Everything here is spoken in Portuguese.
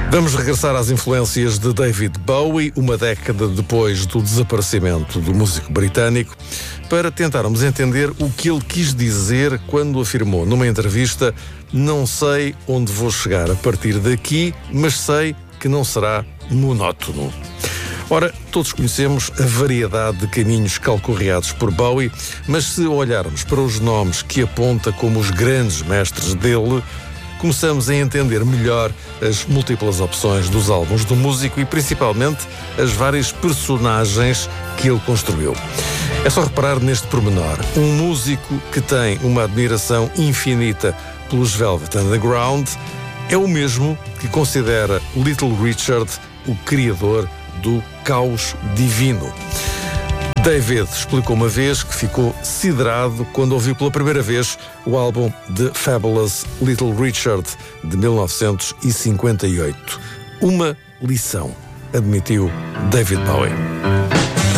Vamos regressar às influências de David Bowie, uma década depois do desaparecimento do músico britânico, para tentarmos entender o que ele quis dizer quando afirmou numa entrevista: "Não sei onde vou chegar a partir daqui, mas sei que não será monótono." Ora, todos conhecemos a variedade de caminhos calcorreados por Bowie, mas se olharmos para os nomes que aponta como os grandes mestres dele, começamos a entender melhor as múltiplas opções dos álbuns do músico e principalmente as várias personagens que ele construiu. É só reparar neste pormenor. Um músico que tem uma admiração infinita pelos Velvet Underground é o mesmo que considera Little Richard o criador do caos divino. David explicou uma vez que ficou siderado quando ouviu pela primeira vez o álbum The Fabulous Little Richard, de 1958. Uma lição, admitiu David Bowie.